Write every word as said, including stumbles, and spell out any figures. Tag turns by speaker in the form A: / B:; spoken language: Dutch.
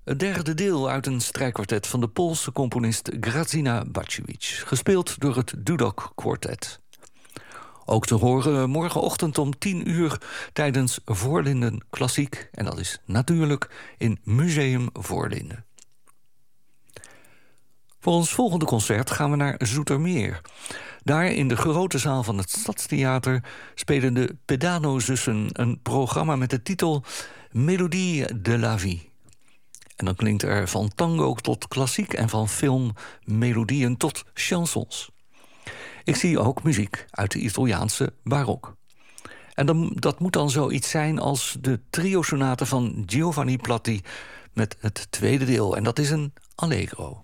A: Het derde deel uit een strijkkwartet van de Poolse componist Grazina Bacewicz, gespeeld door het Dudok Quartet. Ook te horen morgenochtend om tien uur tijdens Voorlinden Klassiek. En dat is natuurlijk in Museum Voorlinden. Voor ons volgende concert gaan we naar Zoetermeer. Daar in de grote zaal van het Stadstheater spelen de Pedano-zussen een programma met de titel Melodie de la Vie. En dan klinkt er van tango tot klassiek en van filmmelodieën tot chansons. Ik zie ook muziek uit de Italiaanse barok. En dan, dat moet dan zoiets zijn als de trio-sonate van Giovanni Platti met het tweede deel. En dat is een allegro.